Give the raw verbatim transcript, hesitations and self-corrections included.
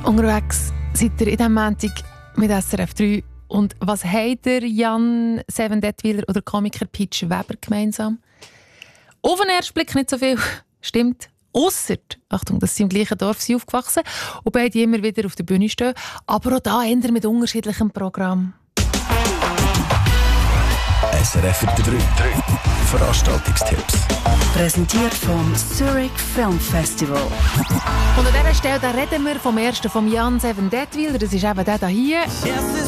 Unterwegs seid ihr in diesem Montag mit S R F drei. Und was habt ihr, Jan Seven Detwiler oder Komiker Pitch Weber gemeinsam? Auf den ersten Blick nicht so viel. Stimmt. Ausser, Achtung, dass sie im gleichen Dorf sind aufgewachsen und beide immer wieder auf der Bühne stehen. Aber auch da eher mit unterschiedlichem Programm. S R F drei Veranstaltungstipps. Präsentiert vom Zurich Film Festival. Und an dieser Stelle da reden wir vom ersten, vom Jan Seven Detwiler. Das ist eben der hier.